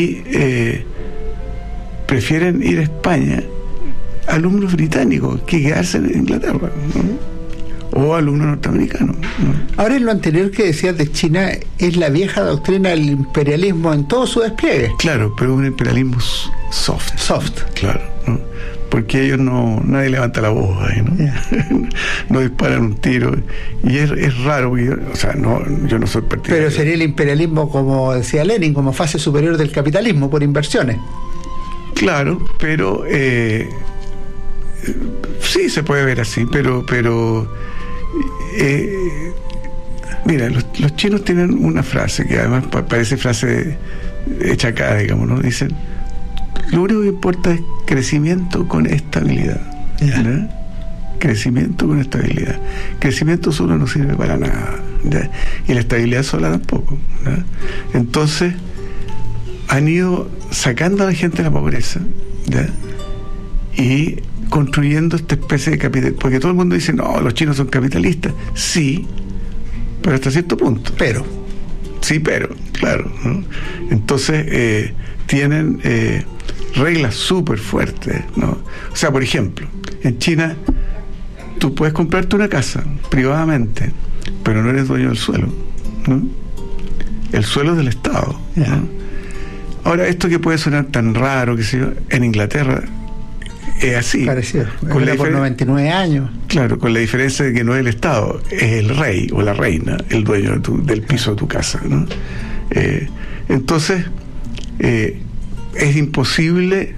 prefieren ir a España alumnos británicos que quedarse en Inglaterra, ¿no? O alumnos norteamericanos, ¿no? Ahora, en lo anterior que decías de China, es la vieja doctrina del imperialismo en todo su despliegue. Claro, pero un imperialismo soft, claro, ¿no? Porque ellos nadie levanta la voz ahí, ¿no? Yeah. No disparan un tiro, y es raro, porque yo no soy partidario. Pero sería el imperialismo, como decía Lenin, como fase superior del capitalismo por inversiones. Claro, pero sí se puede ver así, pero mira, los chinos tienen una frase que además parece frase hecha acá, digamos, ¿no? Dicen: lo único que importa es crecimiento con estabilidad. ¿Ya? Crecimiento con estabilidad. Crecimiento solo no sirve para nada, ¿ya? Y la estabilidad sola tampoco, ¿ya? Entonces han ido sacando a la gente de la pobreza, ¿ya? Y construyendo esta especie de capital, porque todo el mundo dice: no, los chinos son capitalistas. Sí, pero hasta cierto punto. Pero, claro, ¿no? Entonces tienen reglas súper fuertes, ¿no? O sea, por ejemplo, en China tú puedes comprarte una casa privadamente, pero no eres dueño del suelo, ¿no? El suelo es del Estado, ¿no? Yeah. Ahora, esto que puede sonar tan raro, que sé yo, en Inglaterra es así. Parecido. Por 99 años. Claro, con la diferencia de que no es el Estado, es el rey o la reina el dueño del piso de tu casa, ¿no? Entonces, es imposible,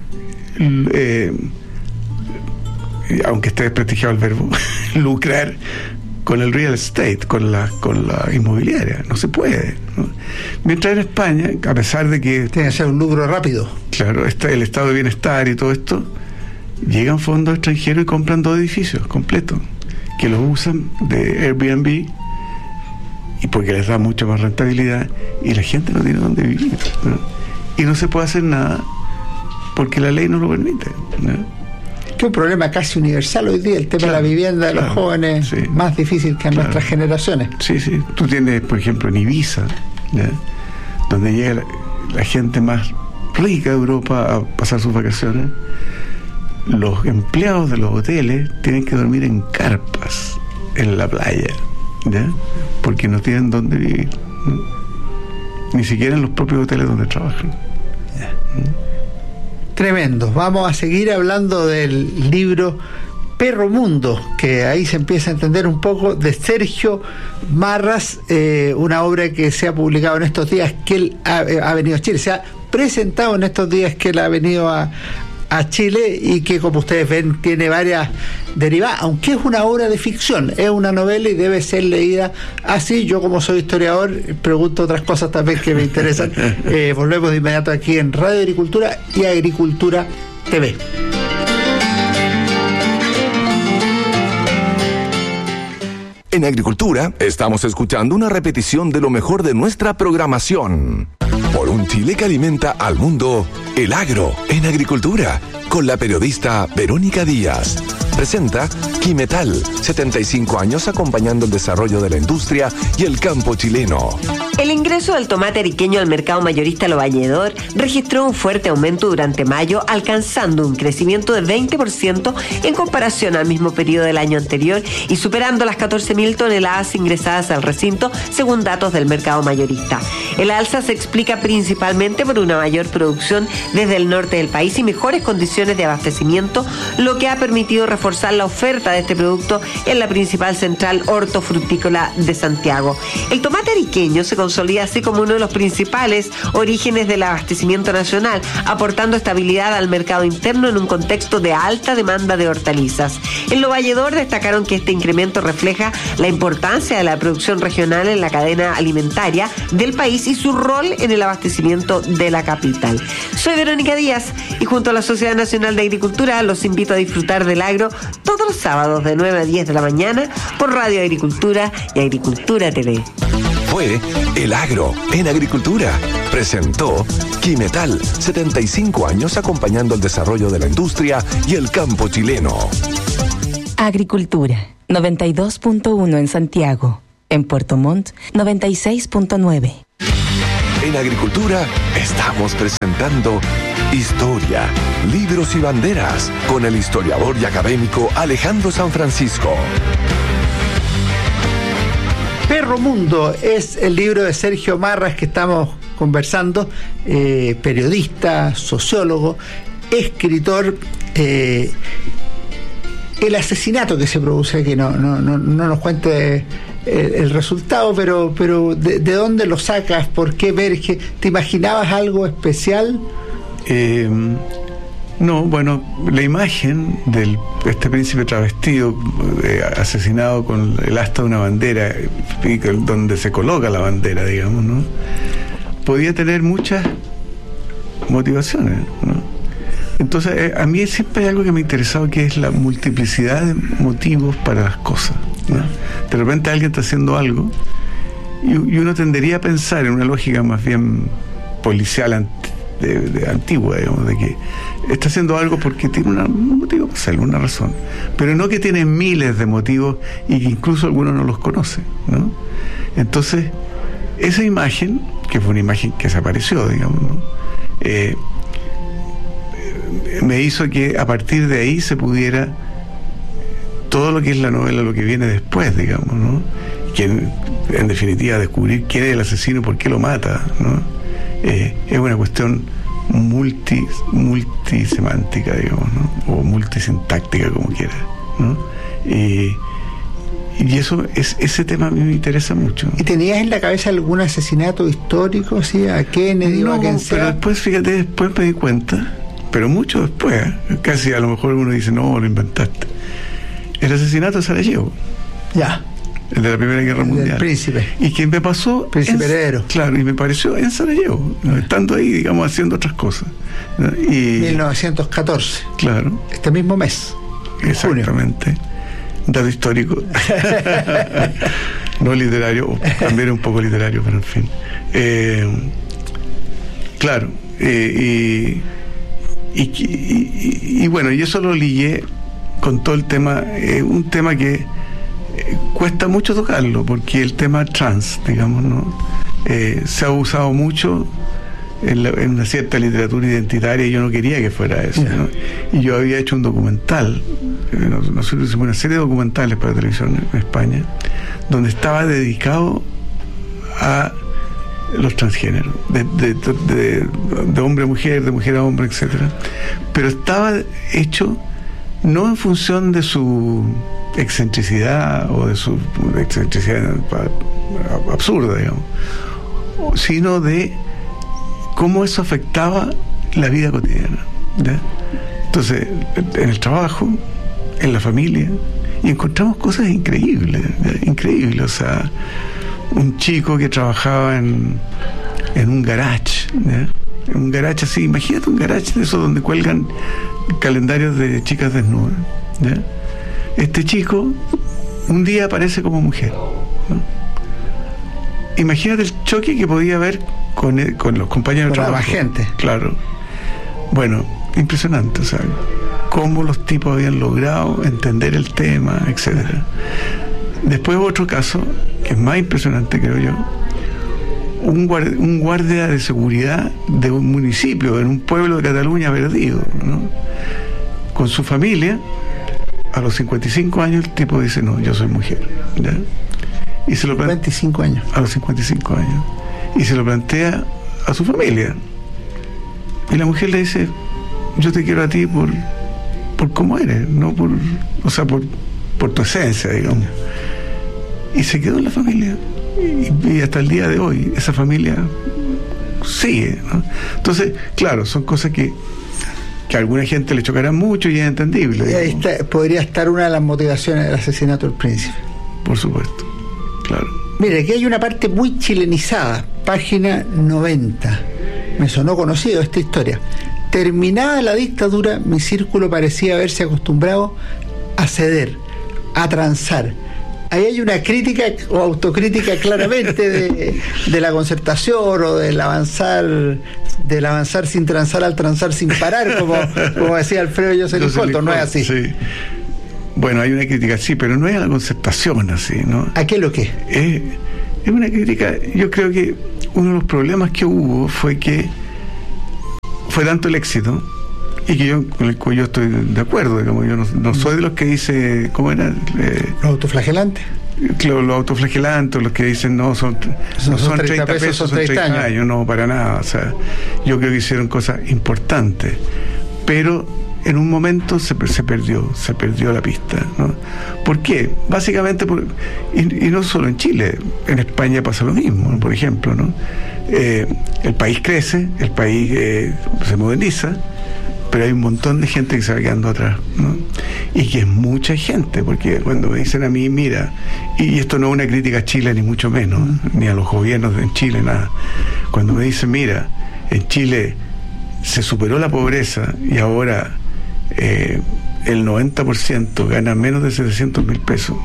aunque esté desprestigiado el verbo, lucrar con el real estate, con la inmobiliaria. No se puede, ¿no? Mientras en España, a pesar de que tiene que ser un lucro rápido, claro, está el estado de bienestar y todo esto, llegan fondos extranjeros y compran 2 edificios completos, que los usan de Airbnb, y porque les da mucha más rentabilidad, y la gente no tiene dónde vivir, ¿no? Y no se puede hacer nada porque la ley no lo permite, ¿no? Que un problema casi universal hoy día, el tema de la vivienda de los jóvenes, sí, más difícil que en nuestras generaciones. Sí. Tú tienes, por ejemplo, en Ibiza, ¿ya?, donde llega la gente más rica de Europa a pasar sus vacaciones. Los empleados de los hoteles tienen que dormir en carpas en la playa, ¿ya?, porque no tienen dónde vivir, ¿no? Ni siquiera en los propios hoteles donde trabajan. Yeah. Tremendo. Vamos a seguir hablando del libro Perro Mundo, que ahí se empieza a entender un poco, de Sergio Marras, una obra que se ha publicado en estos días, que él ha venido a Chile, se ha presentado en estos días que él ha venido a Chile, y que, como ustedes ven, tiene varias derivadas, aunque es una obra de ficción, es una novela y debe ser leída así. Yo, como soy historiador, pregunto otras cosas también que me interesan. Volvemos de inmediato aquí en Radio Agricultura y Agricultura TV. En Agricultura estamos escuchando una repetición de lo mejor de nuestra programación. Por un Chile que alimenta al mundo, El Agro en Agricultura, con la periodista Verónica Díaz. Presenta Quimetal, 75 años acompañando el desarrollo de la industria y el campo chileno. El ingreso del tomate ariqueño al mercado mayorista Lo Valledor registró un fuerte aumento durante mayo, alcanzando un crecimiento de 20% en comparación al mismo periodo del año anterior y superando las 14.000 toneladas ingresadas al recinto, según datos del mercado mayorista. El alza se explica principalmente por una mayor producción desde el norte del país y mejores condiciones de abastecimiento, lo que ha permitido reforzar la oferta de este producto en la principal central hortofrutícola de Santiago. El tomate ariqueño se consolida así como uno de los principales orígenes del abastecimiento nacional, aportando estabilidad al mercado interno en un contexto de alta demanda de hortalizas. En Lo Valledor destacaron que este incremento refleja la importancia de la producción regional en la cadena alimentaria del país y su rol en el abastecimiento de la capital. Soy Verónica Díaz y junto a la Sociedad Nacional de Agricultura los invito a disfrutar del agro todos los sábados de 9 a 10 de la mañana por Radio Agricultura y Agricultura TV. Fue El Agro en Agricultura. Presentó Quimetal, 75 años acompañando el desarrollo de la industria y el campo chileno. Agricultura, 92.1 en Santiago. En Puerto Montt, 96.9. En Agricultura estamos presentando Historia, Libros y Banderas con el historiador y académico Alejandro San Francisco. Perro Mundo es el libro de Sergio Marras que estamos conversando, periodista, sociólogo, escritor. El asesinato que se produce aquí, no nos cuente el resultado, pero ¿de dónde lo sacas? ¿Por qué Verge? ¿Te imaginabas algo especial? No, bueno, la imagen de este príncipe travestido asesinado con el asta de una bandera, donde se coloca la bandera, digamos, ¿no? Podía tener muchas motivaciones, ¿no? Entonces, a mí siempre hay algo que me ha interesado, que es la multiplicidad de motivos para las cosas, ¿no? De repente alguien está haciendo algo y uno tendería a pensar en una lógica más bien policial antigua, digamos, de que está haciendo algo porque tiene un motivo para hacerlo, una razón, pero no que tiene miles de motivos y que incluso algunos no los conoce, ¿no? Entonces, esa imagen, que fue una imagen que desapareció, digamos, ¿no? Me hizo que a partir de ahí se pudiera todo lo que es la novela, lo que viene después, digamos, ¿no? Que en definitiva descubrir quién es el asesino y por qué lo mata, ¿no? Es una cuestión multisemántica, digamos, ¿no? O multisintáctica, como quiera, ¿no? Y eso, ese tema a mí me interesa mucho. ¿Y tenías en la cabeza algún asesinato histórico, sí, a Kennedy o a quien sea? Pero después, fíjate, después me di cuenta, pero mucho después, casi a lo mejor uno dice, no, lo inventaste. El asesinato de Sarajevo. Ya. El de la Primera Guerra Mundial. El príncipe. Y que me pasó... Príncipe heredero. Claro, y me pareció en Sarajevo, ¿no? Estando ahí, digamos, haciendo otras cosas, ¿no? 1914. Claro. Este mismo mes. Exactamente. Junio. Dato histórico. No literario, o también un poco literario, pero en fin. Claro. Y bueno, y eso lo ligué con todo el tema, un tema que cuesta mucho tocarlo, porque el tema trans, digamos, ¿no? Se ha usado mucho en una cierta literatura identitaria y yo no quería que fuera eso, ¿no? Y yo había hecho un documental, nosotros hicimos una serie de documentales para televisión en España, donde estaba dedicado a los transgéneros, de hombre a mujer, de mujer a hombre, etcétera, pero estaba hecho no en función de su excentricidad o de su excentricidad absurda, digamos, sino de cómo eso afectaba la vida cotidiana, ¿ya? Entonces, en el trabajo, en la familia, y encontramos cosas increíbles, o sea, un chico que trabajaba en un garage, ¿ya? En un garage así, imagínate un garage de esos donde cuelgan calendarios de chicas desnudas, ¿ya? Este chico un día aparece como mujer, ¿no? Imagínate el choque que podía haber con los compañeros de trabajo. La gente. Claro. Bueno, impresionante, o sea, cómo los tipos habían logrado entender el tema, etcétera. Después otro caso, que es más impresionante, creo yo, un guardia de seguridad de un municipio, en un pueblo de Cataluña perdido, ¿no? Con su familia, a los 55 años el tipo dice, no, yo soy mujer, ¿ya? Y se lo 55 años. A los 55 años. Y se lo plantea a su familia. Y la mujer le dice, yo te quiero a ti por cómo eres, no por, o sea, por tu esencia, digamos. Y se quedó en la familia. Y hasta el día de hoy esa familia sigue, ¿no? Entonces, claro, son cosas que a alguna gente le chocará mucho y es entendible. Y ahí podría estar una de las motivaciones del asesinato del príncipe. Por supuesto, claro. Mire, aquí hay una parte muy chilenizada, página 90. Me sonó conocido esta historia. Terminada la dictadura, mi círculo parecía haberse acostumbrado a ceder, a transar. Ahí hay una crítica o autocrítica claramente de la concertación o del avanzar sin transar al transar sin parar, como decía Alfredo José Colto, ¿no es así? Sí. Bueno, hay una crítica, sí, pero no es a la concertación así, ¿no? ¿A qué es lo que? Es una crítica. Yo creo que uno de los problemas que hubo fue que fue tanto el éxito, y que con el cual yo estoy de acuerdo, digamos. Yo no soy de los que dice, ¿cómo era? Los autoflagelantes. Los autoflagelantes, los que dicen no son 30 pesos, son 30 años. No, para nada. O sea, yo creo que hicieron cosas importantes, pero en un momento se perdió la pista, ¿no? ¿Por qué? Básicamente y no solo en Chile, en España pasa lo mismo, ¿no? Por ejemplo, ¿no? El país crece, el país se moderniza, pero hay un montón de gente que se va quedando atrás, ¿no? Y que es mucha gente, porque cuando me dicen a mí, mira, y esto no es una crítica a Chile ni mucho menos, ni a los gobiernos en Chile, nada. Cuando me dicen, mira, en Chile se superó la pobreza y ahora el 90% gana menos de 700.000 pesos,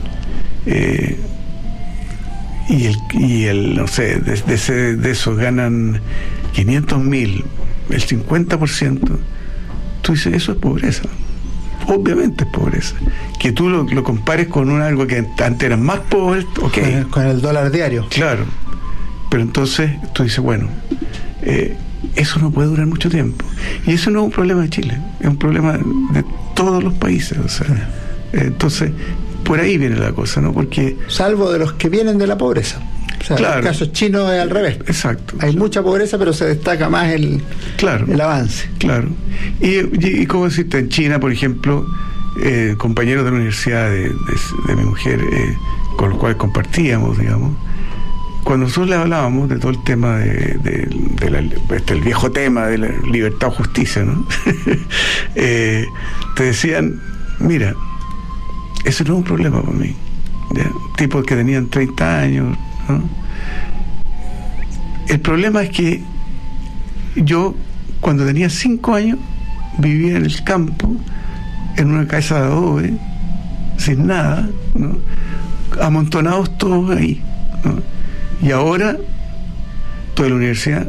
y el no sé, de esos ganan 500.000, el 50%, tú dices, eso es pobreza. Obviamente es pobreza. Que tú lo compares con algo que antes era más pobre, ok. Con el dólar diario. Claro. Pero entonces tú dices, bueno, eso no puede durar mucho tiempo. Y eso no es un problema de Chile, es un problema de todos los países. O sea, entonces, por ahí viene la cosa, ¿no? Porque salvo de los que vienen de la pobreza. O sea, claro, en el caso chino es al revés. Exacto. Hay mucha pobreza, pero se destaca más el avance. Claro. Y como decirte, en China, por ejemplo, compañeros de la universidad de mi mujer, con los cuales compartíamos, digamos, cuando nosotros le hablábamos de todo el tema el viejo tema de la libertad o justicia, ¿no? Te decían, mira, eso no es un problema para mí, ¿ya? Tipos que tenían 30 años, ¿no? El problema es que yo, cuando tenía 5 años, vivía en el campo, en una casa de adobe, sin nada, ¿no? Amontonados todos ahí, ¿no? Y ahora, toda la universidad,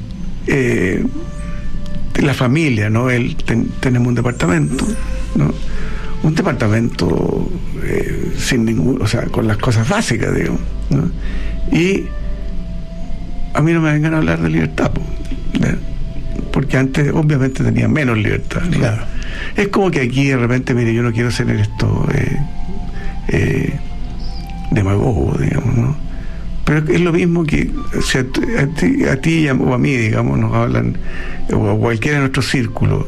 la familia, ¿no? Tenemos un departamento, ¿no? Un departamento sin ningún, o sea, con las cosas básicas, digamos, ¿no? Y a mí no me vengan a hablar de libertad, ¿no? Porque antes obviamente tenía menos libertad, ¿no? Claro. Es como que aquí de repente, mire, yo no quiero ser esto demagogo, digamos, ¿no? Pero es lo mismo que si a ti o a mí, digamos, nos hablan, o a cualquiera de nuestros círculos,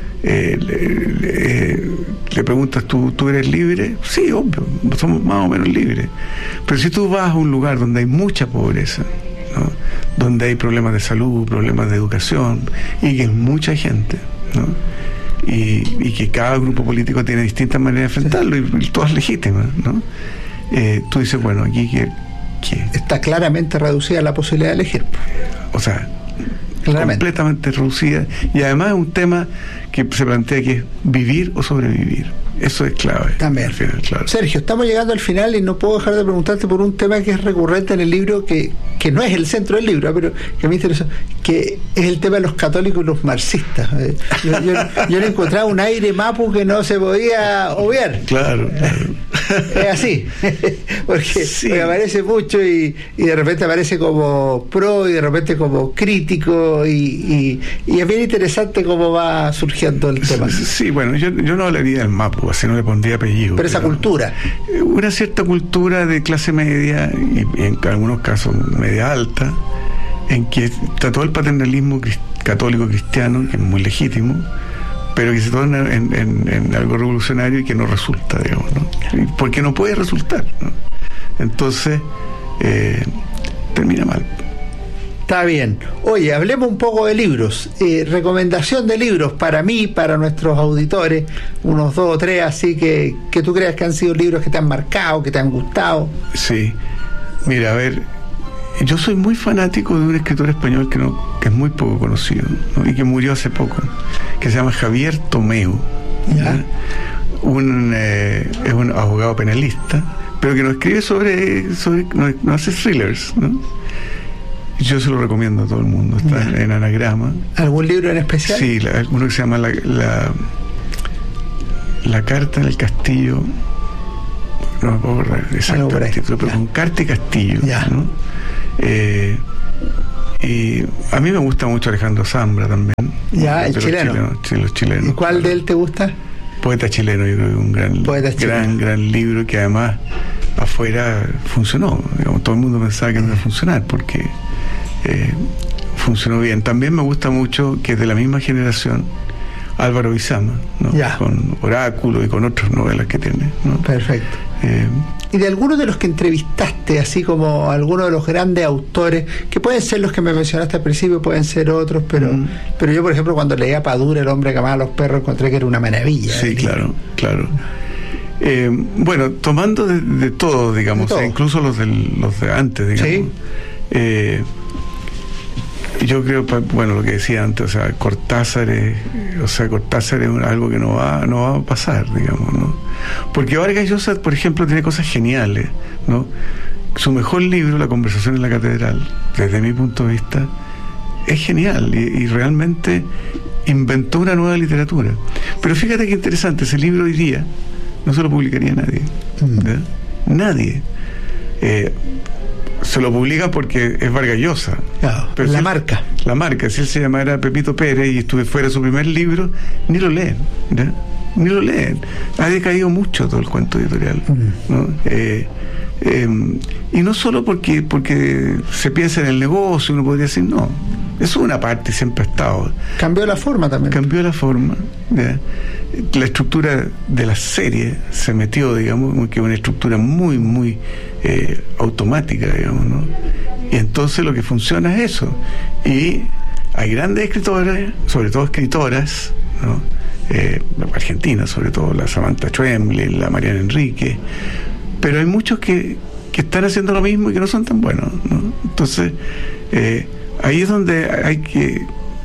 le preguntas, ¿tú eres libre? Sí, obvio, somos más o menos libres. Pero si tú vas a un lugar donde hay mucha pobreza, ¿no? Donde hay problemas de salud, problemas de educación, y que es mucha gente, ¿no? Y que cada grupo político tiene distintas maneras de enfrentarlo, y todas legítimas, ¿no? Tú dices, bueno, aquí que está claramente reducida la posibilidad de elegir. O sea, completamente reducida. Y además es un tema que se plantea que es vivir o sobrevivir. Eso es clave. También. Al final, claro. Sergio, estamos llegando al final y no puedo dejar de preguntarte por un tema que es recurrente en el libro, que no es el centro del libro, pero que me interesa, que es el tema de los católicos y los marxistas. Yo le encontraba un aire mapu que no se podía obviar. Claro. Es así, porque aparece mucho y de repente aparece como pro y de repente como crítico, y es bien interesante cómo va surgiendo el tema. Sí, bueno, yo no hablaría del mapu, así no le pondría apellido. Pero esa cultura. Una cierta cultura de clase media, y en algunos casos media alta, en que está todo el paternalismo católico cristiano, que es muy legítimo, pero que se torna en algo revolucionario y que no resulta, digamos, ¿no? Porque no puede resultar, ¿no? Entonces termina mal. Está bien. Oye, hablemos un poco de libros. Recomendación de libros para mí, para nuestros auditores, unos 2 o 3 así que tú creas que han sido libros que te han marcado, que te han gustado. Sí. Mira, a ver, yo soy muy fanático de un escritor español que es muy poco conocido, ¿no? Y que murió hace poco, que se llama Javier Tomeu. ¿Ya? Es un abogado penalista, pero que no escribe no hace thrillers, ¿no? Yo se lo recomiendo a todo el mundo. Está en Anagrama. ¿Algún libro en especial? Sí, uno que se llama la carta en el castillo. no me puedo acordar exacto el título, pero con Carta y Castillo, ¿no? Y a mí me gusta mucho Alejandro Zambra también. El chileno. Los chilenos. ¿Y cuál de él te gusta? Poeta chileno, yo creo que un gran libro que además afuera funcionó. Digamos, todo el mundo pensaba que no iba a funcionar porque funcionó bien. También me gusta mucho que es de la misma generación Álvaro Bizama, ¿no? Con Oráculo y con otras novelas que tiene, ¿no? Perfecto. Y de algunos de los que entrevistaste, así como algunos de los grandes autores, que pueden ser los que me mencionaste al principio, pueden ser otros, pero yo, por ejemplo, cuando leía Padura, El hombre que amaba a los perros, encontré que era una maravilla. Sí, claro. Bueno, tomando de todo, digamos, de todo. Incluso los de antes, digamos. Sí. Yo creo, bueno, lo que decía antes, o sea, Cortázar es algo que no va a pasar, digamos, ¿no? Porque Vargas Llosa, por ejemplo, tiene cosas geniales, ¿no? Su mejor libro, La conversación en la catedral, desde mi punto de vista, es genial y realmente inventó una nueva literatura. Pero fíjate qué interesante, ese libro hoy día no se lo publicaría nadie, ¿verdad? Nadie. Se lo publica porque es Vargas Llosa. Pero marca. La marca, si él se llamara Pepito Pérez y fuera su primer libro, ni lo leen, ¿verdad? Ni lo leen. Ha decaído mucho todo el cuento editorial, ¿no? Y no solo porque se piensa en el negocio, uno podría decir, no, eso es una parte, siempre ha estado. Cambió la forma también. Cambió la forma, ¿verdad? La estructura de la serie se metió, digamos, que es una estructura muy, muy automática, digamos, ¿no? Y entonces lo que funciona es eso. Y hay grandes escritores, sobre todo escritoras, ¿no? Argentinas, sobre todo la Samantha Schweblin, la Mariana Enrique, pero hay muchos que están haciendo lo mismo y que no son tan buenos, ¿no? Entonces ahí es donde hay que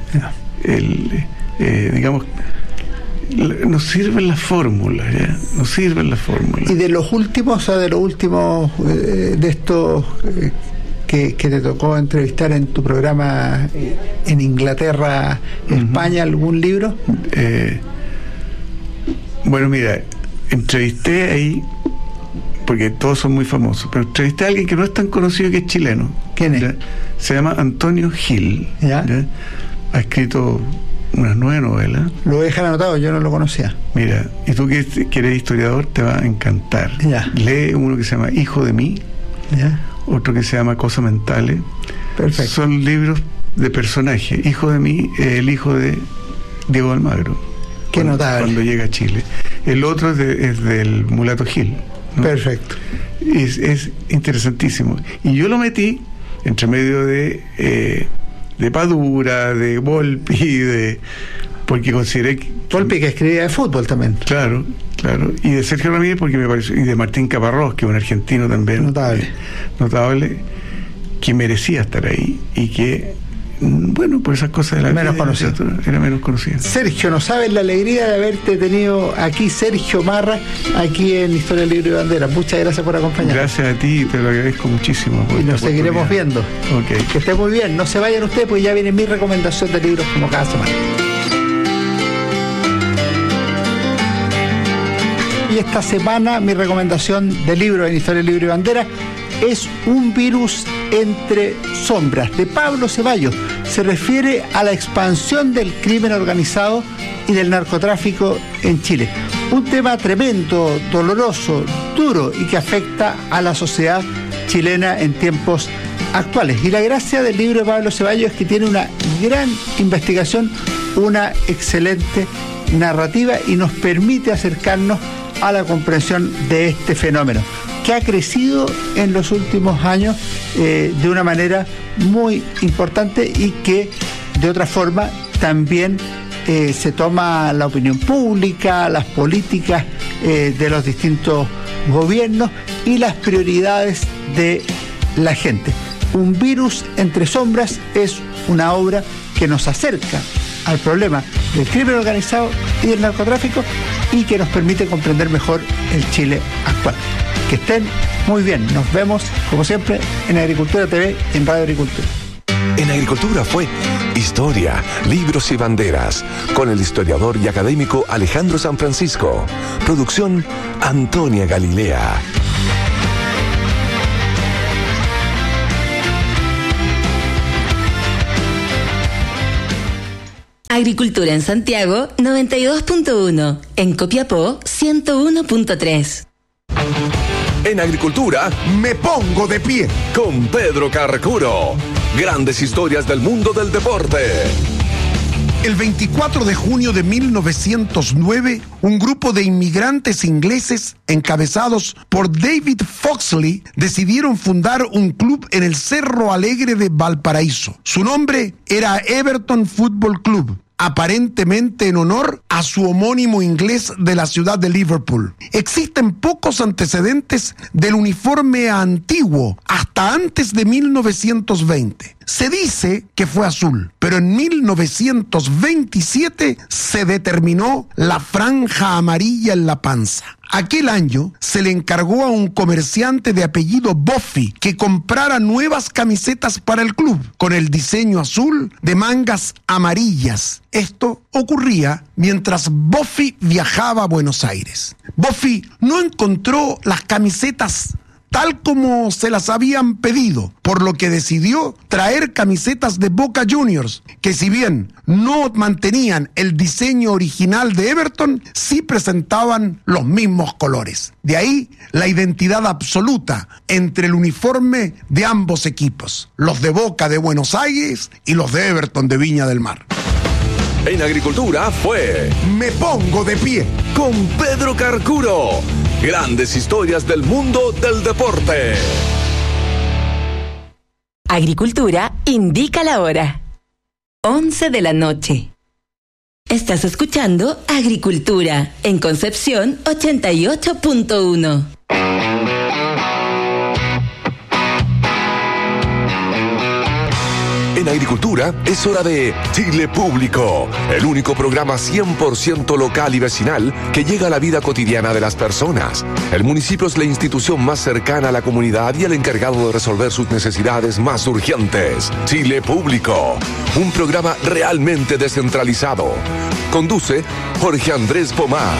digamos, nos sirven las fórmulas, ¿ya? Nos sirven las fórmulas. Y de los últimos, de estos que te tocó entrevistar en tu programa en Inglaterra, España, ¿algún libro? Bueno, mira, entrevisté ahí, porque todos son muy famosos, pero entrevisté a alguien que no es tan conocido, que es chileno. ¿Quién es? ¿Ya? Se llama Antonio Gil. ¿Ya? Ha escrito unas 9 novelas. Lo voy a dejar anotado, yo no lo conocía. Mira, y tú que eres historiador, te va a encantar. Ya. Lee uno que se llama Hijo de mí, ya. Otro que se llama Cosas mentales. Perfecto. Son libros de personajes. Hijo de mí es el hijo de Diego Almagro. Qué notable. Cuando llega a Chile. El otro es del Mulato Gil, ¿no? Perfecto. Es interesantísimo. Y yo lo metí entre medio de Padura, de Volpi, porque consideré que Volpi, que escribía de fútbol también. Claro. Y de Sergio Ramírez, porque me pareció, y de Martín Caparrós, que es un argentino también notable, que merecía estar ahí y que, bueno, por esas cosas de la menos vida, conocido. Era menos conocido. Sergio, no sabes la alegría de haberte tenido aquí, Sergio Marra, aquí en Historia, Libro y Bandera. Muchas gracias por acompañarnos. Gracias a ti, te lo agradezco muchísimo. Y nos seguiremos viendo. Okay. Que esté muy bien. No se vayan ustedes, pues ya viene mi recomendación de libros como cada semana. Y esta semana mi recomendación de libro en Historia, Libro y Bandera es Un virus entre sombras, de Pablo Ceballos. Se refiere a la expansión del crimen organizado y del narcotráfico en Chile. Un tema tremendo, doloroso, duro y que afecta a la sociedad chilena en tiempos actuales. Y la gracia del libro de Pablo Ceballos es que tiene una gran investigación, una excelente narrativa y nos permite acercarnos a la comprensión de este fenómeno, que ha crecido en los últimos años de una manera muy importante y que de otra forma también se toma la opinión pública, las políticas de los distintos gobiernos y las prioridades de la gente. Un virus entre sombras es una obra que nos acerca al problema del crimen organizado y del narcotráfico y que nos permite comprender mejor el Chile actual. Que estén muy bien. Nos vemos, como siempre, en Agricultura TV y en Radio Agricultura. En Agricultura fue Historia, Libros y Banderas, con el historiador y académico Alejandro San Francisco. Producción Antonia Galilea. Agricultura en Santiago 92.1, en Copiapó 101.3. En Agricultura, Me pongo de pie. con Pedro Carcuro. Grandes historias del mundo del deporte. El 24 de junio de 1909, un grupo de inmigrantes ingleses, encabezados por David Foxley, decidieron fundar un club en el Cerro Alegre de Valparaíso. Su nombre era Everton Football Club, aparentemente en honor a su homónimo inglés de la ciudad de Liverpool. Existen pocos antecedentes del uniforme antiguo, hasta antes de 1920. Se dice que fue azul, pero en 1927 se determinó la franja amarilla en la panza. Aquel año se le encargó a un comerciante de apellido Buffy que comprara nuevas camisetas para el club con el diseño azul de mangas amarillas. Esto ocurría mientras Buffy viajaba a Buenos Aires. Buffy no encontró las camisetas tal como se las habían pedido, por lo que decidió traer camisetas de Boca Juniors, que si bien no mantenían el diseño original de Everton, sí presentaban los mismos colores. De ahí la identidad absoluta entre el uniforme de ambos equipos, los de Boca de Buenos Aires y los de Everton de Viña del Mar. En Agricultura fue Me pongo de pie. con Pedro Carcuro. Grandes historias del mundo del deporte. Agricultura indica la hora. 11 de la noche. Estás escuchando Agricultura en Concepción 88.1. En Agricultura es hora de Chile Público, el único programa 100% local y vecinal que llega a la vida cotidiana de las personas. El municipio es la institución más cercana a la comunidad y el encargado de resolver sus necesidades más urgentes. Chile Público, un programa realmente descentralizado. Conduce Jorge Andrés Pomar.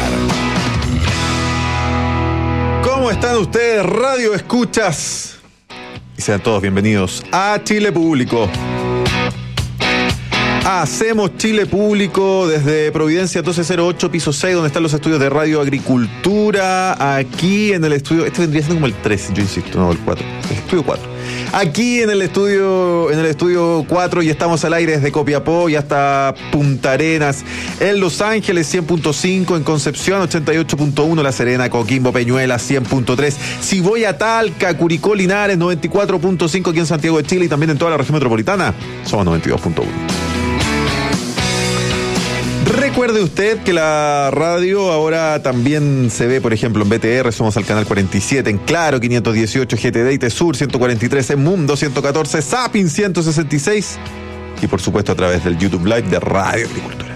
¿Cómo están ustedes, radio escuchas? Y sean todos bienvenidos a Chile Público. Hacemos Chile Público desde Providencia 1208, piso 6, donde están los estudios de Radio Agricultura. Aquí en el estudio, este vendría siendo como el 3, yo insisto, no el 4, el estudio 4. Aquí en el estudio 4, y estamos al aire desde Copiapó y hasta Punta Arenas, en Los Ángeles 100.5, en Concepción 88.1, La Serena, Coquimbo, Peñuela 100.3, si voy a Talca, Curicó, Linares 94.5, aquí en Santiago de Chile y también en toda la región metropolitana somos 92.1. Recuerde usted que la radio ahora también se ve, por ejemplo, en BTR, somos al canal 47, en Claro 518, GTD y Tesur 143, en Mundo 114, Zapping 166 y por supuesto a través del YouTube Live de Radio Agricultura.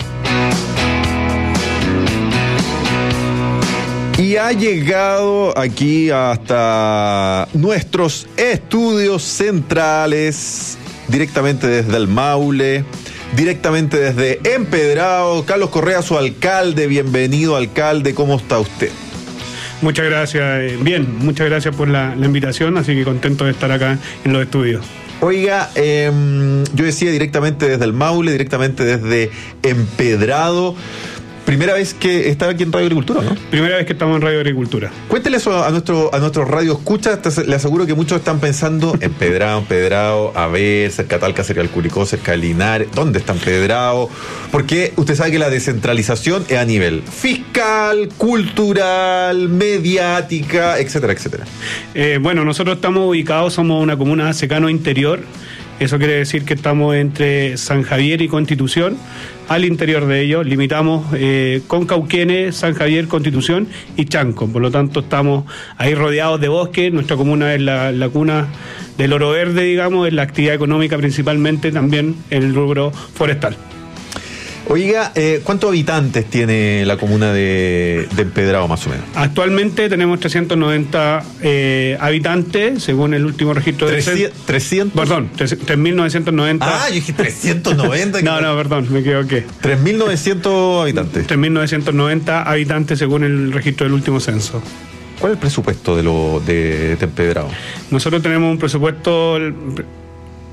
Y ha llegado aquí hasta nuestros estudios centrales, directamente desde el Maule, directamente desde Empedrado, Carlos Correa, su alcalde. Bienvenido, alcalde, ¿cómo está usted? Muchas gracias, bien, muchas gracias por la invitación, así que contento de estar acá en los estudios. Oiga, yo decía directamente desde el Maule, directamente desde Empedrado. Primera vez que está aquí en Radio Agricultura, ¿no? Primera vez que estamos en Radio Agricultura. Cuéntele eso a nuestro radio escucha. Le aseguro que muchos están pensando Empedrado, a ver, cerca de Talca, cerca del Curicó, cerca de Linares. ¿Dónde está Empedrado? Porque usted sabe que la descentralización es a nivel fiscal, cultural, mediática, etcétera, etcétera. Bueno, nosotros estamos ubicados, somos una comuna secano interior. Eso quiere decir que estamos entre San Javier y Constitución. Al interior de ellos limitamos con Cauquenes, San Javier, Constitución y Chanco. Por lo tanto, estamos ahí rodeados de bosque. Nuestra comuna es la cuna del oro verde, digamos, es la actividad económica principalmente, también en el rubro forestal. Oiga, ¿cuántos habitantes tiene la comuna de Empedrado más o menos? Actualmente tenemos 390 habitantes, según el último registro de... ¿300? Perdón, 3.990. Ah, yo dije 390. No, perdón, me equivoqué. 3.900 habitantes. 3.990 habitantes según el registro del último censo. ¿Cuál es el presupuesto de Empedrado? Nosotros tenemos un presupuesto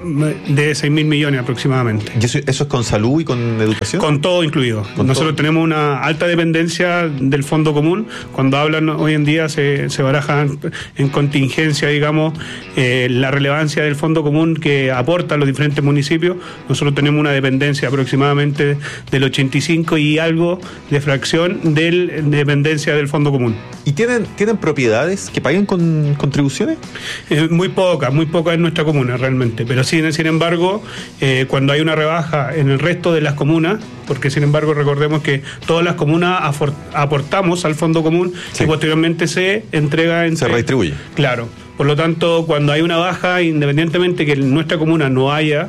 de 6.000 millones aproximadamente. ¿Y eso es con salud y con educación? Con todo incluido. Nosotros tenemos una alta dependencia del fondo común. Cuando hablan hoy en día se barajan en contingencia, digamos, la relevancia del fondo común que aportan los diferentes municipios. Nosotros tenemos una dependencia aproximadamente del 85 y algo de fracción de dependencia del fondo común. ¿Y tienen propiedades que paguen con contribuciones? Muy pocas en nuestra comuna realmente, pero sí, sin embargo, cuando hay una rebaja en el resto de las comunas, porque sin embargo recordemos que todas las comunas aportamos al fondo común, sí, y posteriormente se entrega se redistribuye. Claro. Por lo tanto, cuando hay una baja, independientemente que en nuestra comuna no haya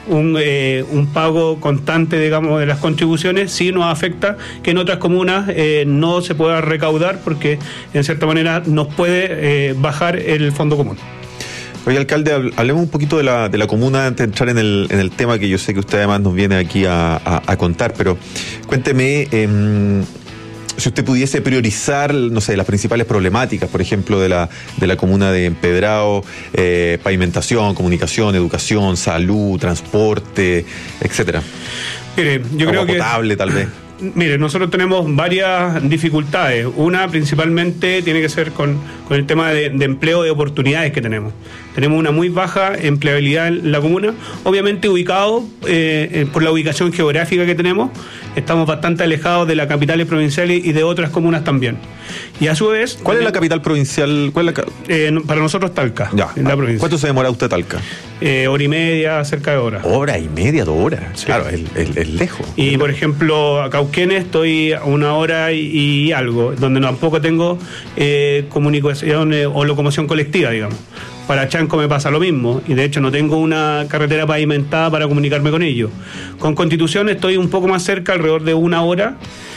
un pago constante, digamos, de las contribuciones, sí nos afecta que en otras comunas no se pueda recaudar porque, en cierta manera, nos puede bajar el fondo común. Oye, alcalde, hablemos un poquito de la comuna antes de entrar en el tema que yo sé que usted además nos viene aquí a contar, pero cuénteme... si usted pudiese priorizar, no sé, las principales problemáticas, por ejemplo, de la comuna de Empedrado, pavimentación, comunicación, educación, salud, transporte, etcétera. Mire, yo creo que potable, tal vez. Mire, nosotros tenemos varias dificultades. Una principalmente tiene que ser con el tema de empleo, de oportunidades que tenemos. Tenemos una muy baja empleabilidad en la comuna, obviamente ubicado por la ubicación geográfica que tenemos, estamos bastante alejados de las capitales provinciales y de otras comunas también. Y a su vez... ¿Cuál es la capital provincial? Para nosotros Talca, ya, en la provincia. ¿Cuánto se demora usted Talca? Hora y media, cerca de hora. Hora y media, 2 horas. Sí. Claro, es lejos. Y por ejemplo, a Cauquenes estoy a 1 hora y algo, donde tampoco tengo comunicación o locomoción colectiva, digamos. Para Chanco me pasa lo mismo, y de hecho no tengo una carretera pavimentada para comunicarme con ellos. Con Constitución estoy un poco más cerca, alrededor de 1 hora,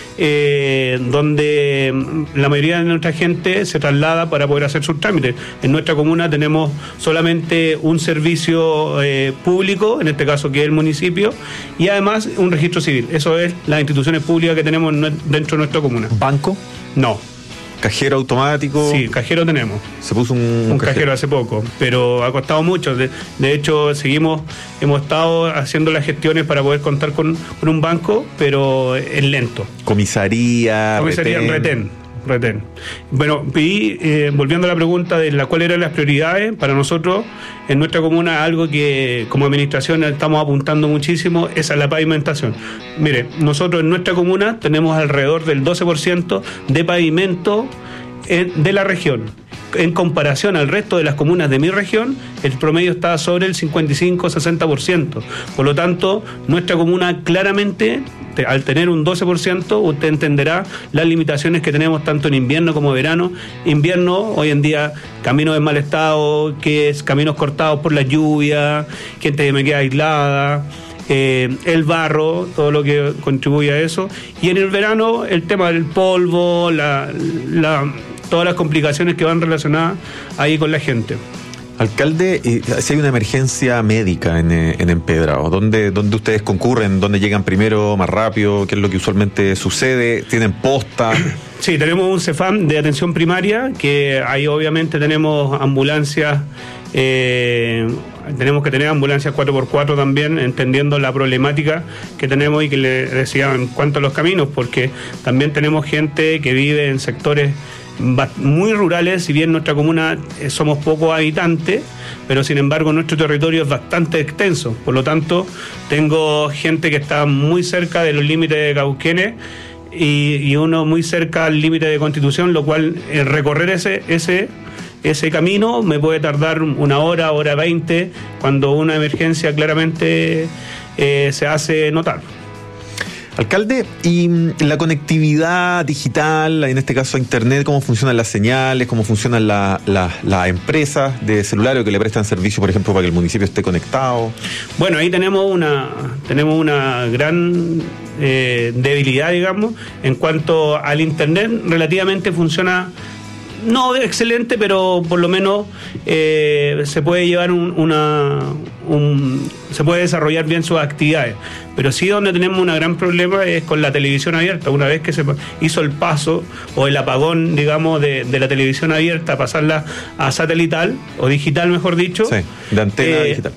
donde la mayoría de nuestra gente se traslada para poder hacer sus trámites. En nuestra comuna tenemos solamente un servicio público, en este caso que es el municipio, y además un registro civil. Eso es las instituciones públicas que tenemos dentro de nuestra comuna. ¿Banco? No. ¿Cajero automático? Sí, cajero tenemos. Se puso un cajero hace poco, pero ha costado mucho. De hecho, hemos estado haciendo las gestiones para poder contar con un banco, pero es lento. Comisaría, retén. Bueno, y volviendo a la pregunta de cuáles eran las prioridades, para nosotros en nuestra comuna algo que como administración estamos apuntando muchísimo es a la pavimentación. Mire, nosotros en nuestra comuna tenemos alrededor del 12% de pavimento de la región. En comparación al resto de las comunas de mi región, el promedio está sobre el 55-60%. Por lo tanto, nuestra comuna claramente, al tener un 12%, usted entenderá las limitaciones que tenemos tanto en invierno como verano. Invierno, hoy en día, caminos en mal estado, que es caminos cortados por la lluvia, gente que me queda aislada, el barro, todo lo que contribuye a eso. Y en el verano, el tema del polvo, todas las complicaciones que van relacionadas ahí con la gente. Alcalde, si hay una emergencia médica en Empedrado, ¿dónde ustedes concurren? ¿Dónde llegan primero, más rápido? ¿Qué es lo que usualmente sucede? ¿Tienen posta? Sí, tenemos un CEFAM de atención primaria, que ahí obviamente tenemos ambulancias, tenemos que tener ambulancias 4x4 también, entendiendo la problemática que tenemos y que le decía en cuanto a los caminos, porque también tenemos gente que vive en sectores muy rurales. Si bien nuestra comuna somos pocos habitantes, pero sin embargo nuestro territorio es bastante extenso. Por lo tanto, tengo gente que está muy cerca de los límites de Cauquenes y uno muy cerca al límite de Constitución, lo cual recorrer ese camino me puede tardar 1 hora, hora 20, cuando una emergencia claramente se hace notar. Alcalde, ¿y la conectividad digital, en este caso a internet, cómo funcionan las señales, cómo funcionan las empresas de celulares que le prestan servicio, por ejemplo, para que el municipio esté conectado? Bueno, ahí tenemos una gran debilidad, digamos, en cuanto al internet. Relativamente funciona, no excelente, pero por lo menos se puede llevar se puede desarrollar bien sus actividades. Pero sí, donde tenemos un gran problema es con la televisión abierta. Una vez que se hizo el paso o el apagón, digamos, de la televisión abierta, pasarla a satelital o digital, mejor dicho. Sí, de antena digital.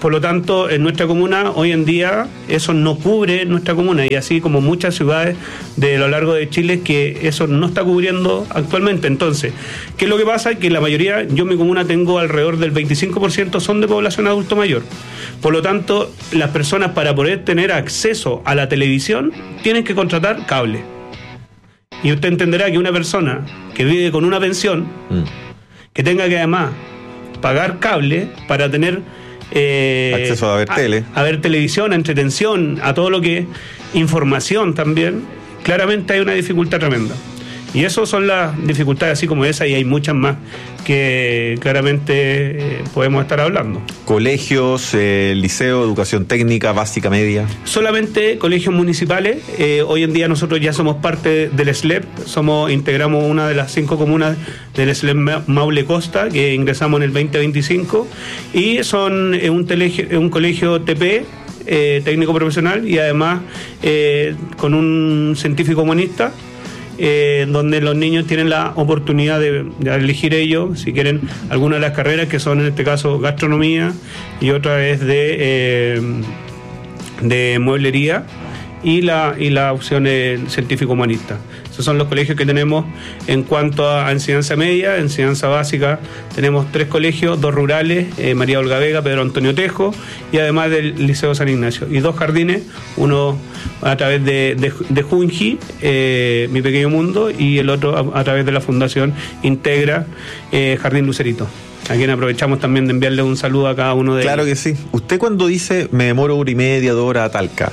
por lo tanto, en nuestra comuna, hoy en día, eso no cubre nuestra comuna, y así como muchas ciudades de lo largo de Chile, que eso no está cubriendo actualmente. Entonces, ¿qué es lo que pasa? Que la mayoría, yo en mi comuna tengo alrededor del 25% son de población adulto mayor. Por lo tanto, las personas, para poder tener acceso a la televisión, tienen que contratar cable. Y usted entenderá que una persona que vive con una pensión, que tenga que además pagar cable para tener acceso a ver tele, a ver televisión, a entretención, a todo lo que es información también, claramente hay una dificultad tremenda. Y eso son las dificultades así como esa, y hay muchas más que claramente podemos estar hablando. Colegios, liceo, educación técnica, básica, media. Solamente colegios municipales. Hoy en día nosotros ya somos parte del SLEP, integramos una de las 5 comunas del SLEP Maule Costa, que ingresamos en el 2025, y son un colegio TP, técnico profesional, y además con un científico humanista, donde los niños tienen la oportunidad de elegir ellos, si quieren, alguna de las carreras, que son en este caso gastronomía, y otra es de mueblería, y la opción científico humanista. Esos son los colegios que tenemos en cuanto a enseñanza media. Enseñanza básica tenemos 3 colegios, 2 rurales, María Olga Vega, Pedro Antonio Tejo, y además del Liceo San Ignacio, y 2 jardines, uno a través de Junji, Mi Pequeño Mundo, y el otro a través de la Fundación Integra, Jardín Lucerito, a quien aprovechamos también de enviarle un saludo a cada uno de ellos. Claro que sí. Usted, cuando dice me demoro 1:30, 2 horas a Talca,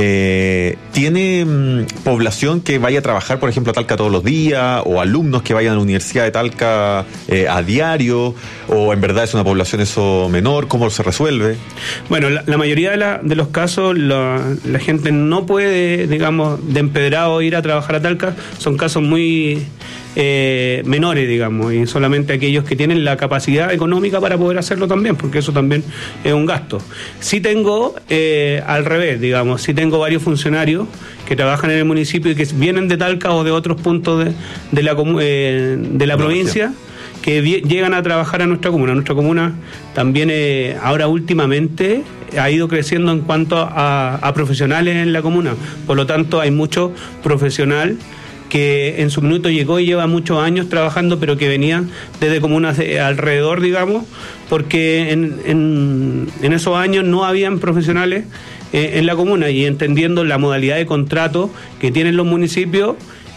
¿tiene población que vaya a trabajar, por ejemplo, a Talca todos los días, o alumnos que vayan a la Universidad de Talca a diario, o en verdad es una población eso menor? ¿Cómo se resuelve? Bueno, la mayoría de los casos la gente no puede, digamos, de empedrado ir a trabajar a Talca. Son casos muy menores, digamos, y solamente aquellos que tienen la capacidad económica para poder hacerlo también, porque eso también es un gasto. Sí tengo, al revés, digamos, sí tengo varios funcionarios que trabajan en el municipio y que vienen de Talca o de otros puntos de la provincia, que llegan a trabajar a nuestra comuna. Nuestra comuna también ahora últimamente ha ido creciendo en cuanto a profesionales en la comuna. Por lo tanto, hay mucho profesional que en su minuto llegó y lleva muchos años trabajando, pero que venían desde comunas alrededor, digamos, porque en esos años no habían profesionales en la comuna, y entendiendo la modalidad de contrato que tienen los municipios,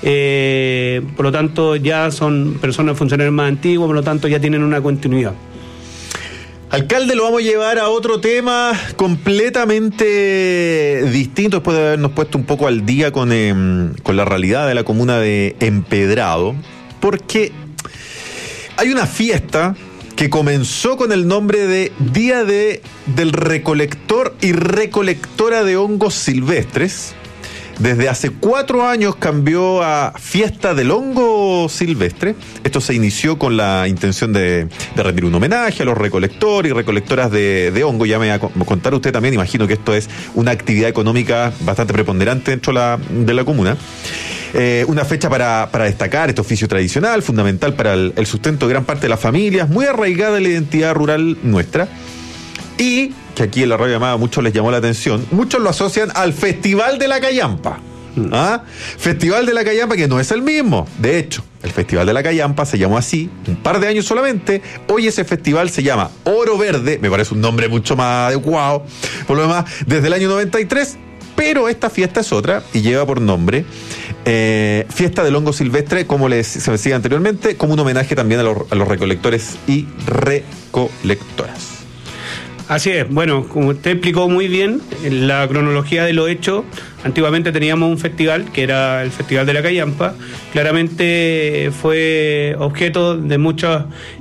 por lo tanto ya son personas, funcionarios más antiguos, por lo tanto ya tienen una continuidad. Alcalde, lo vamos a llevar a otro tema completamente distinto, después de habernos puesto un poco al día con la realidad de la comuna de Empedrado, porque hay una fiesta que comenzó con el nombre de Día del Recolector y Recolectora de Hongos Silvestres. Desde hace 4 años cambió a Fiesta del Hongo Silvestre. Esto se inició con la intención de rendir un homenaje a los recolectores y recolectoras de hongo. Ya me va a contar usted también, imagino que esto es una actividad económica bastante preponderante dentro de la comuna. Una fecha para destacar este oficio tradicional, fundamental para el sustento de gran parte de las familias, muy arraigada en la identidad rural nuestra. Y que aquí en la radio llamada muchos les llamó la atención, muchos lo asocian al Festival de la Callampa. Festival de la Callampa, que no es el mismo. De hecho, el Festival de la Callampa se llamó así un par de años solamente. Hoy ese festival se llama Oro Verde, me parece un nombre mucho más adecuado, por lo demás, desde el año 93. Pero esta fiesta es otra y lleva por nombre Fiesta del Hongo Silvestre, como se decía anteriormente, como un homenaje también a los recolectores y recolectoras. Así es, bueno, como usted explicó muy bien, en la cronología de los hechos, antiguamente teníamos un festival, que era el Festival de la Callampa. Claramente fue objeto de muchas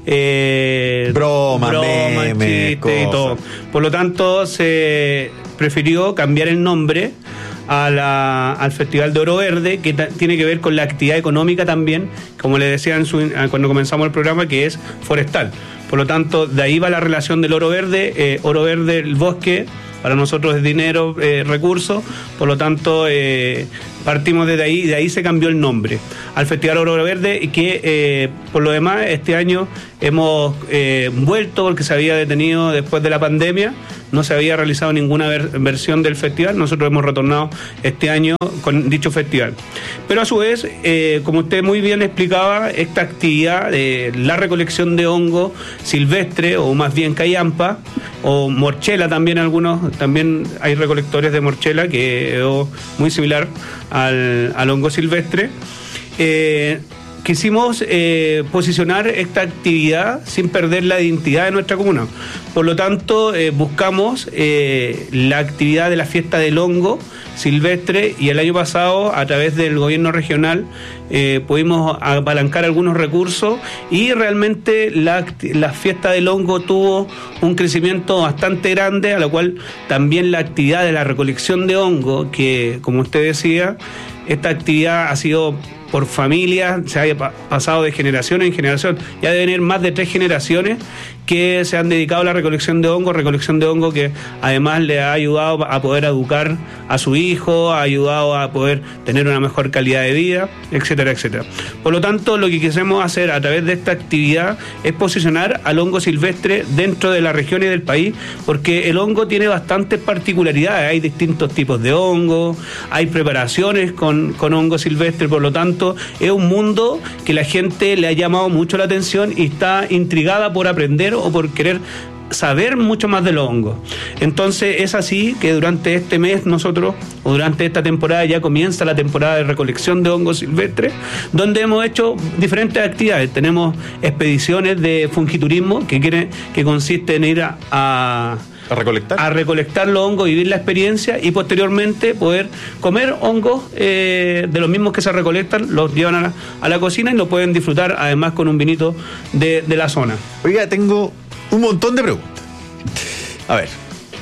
bromas, memes, chistes y todo. Por lo tanto, se prefirió cambiar el nombre al Festival de Oro Verde, que tiene que ver con la actividad económica también, como le decía cuando comenzamos el programa, que es forestal. Por lo tanto, de ahí va la relación del oro verde. Oro verde, el bosque, para nosotros es dinero, recursos. Por lo tanto, partimos desde ahí, y de ahí se cambió el nombre al Festival Oro Verde, y que por lo demás este año hemos vuelto, porque se había detenido después de la pandemia. no se había realizado ninguna versión del festival. Nosotros hemos retornado este año con dicho festival. Pero a su vez, como usted muy bien explicaba, esta actividad de la recolección de hongo silvestre, o más bien cayampa, o morchela también, también hay recolectores de morchela, que es muy similar al hongo silvestre. Quisimos posicionar esta actividad sin perder la identidad de nuestra comuna. Por lo tanto, buscamos la actividad de la fiesta del hongo silvestre, y el año pasado, a través del gobierno regional, pudimos apalancar algunos recursos, y realmente la fiesta del hongo tuvo un crecimiento bastante grande, a lo cual también la actividad de la recolección de hongo, que como usted decía, esta actividad ha sido por familia, se ha pasado de generación en generación. Ya deben ir más de 3 generaciones que se han dedicado a la recolección de hongo que además le ha ayudado a poder educar a su hijo, ha ayudado a poder tener una mejor calidad de vida, etcétera, etcétera. Por lo tanto, lo que quisimos hacer a través de esta actividad es posicionar al hongo silvestre dentro de la región y del país, porque el hongo tiene bastantes particularidades. Hay distintos tipos de hongo, hay preparaciones con hongo silvestre. Por lo tanto, es un mundo que la gente le ha llamado mucho la atención y está intrigada por aprender o por querer saber mucho más de los hongos. Entonces es así que durante este mes nosotros, o durante esta temporada, ya comienza la temporada de recolección de hongos silvestres, donde hemos hecho diferentes actividades. Tenemos expediciones de fungiturismo que consiste en ir a recolectar los hongos, vivir la experiencia, y posteriormente poder comer hongos de los mismos que se recolectan, los llevan a la cocina y lo pueden disfrutar además con un vinito de la zona. Oiga, tengo un montón de preguntas. A ver,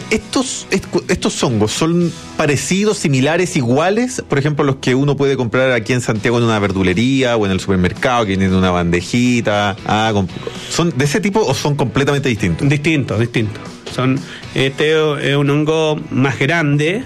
¿estos hongos son parecidos, similares, iguales? Por ejemplo, los que uno puede comprar aquí en Santiago en una verdulería o en el supermercado, que vienen en una bandejita. ¿Son de ese tipo o son completamente distintos? Distintos. Este es un hongo más grande,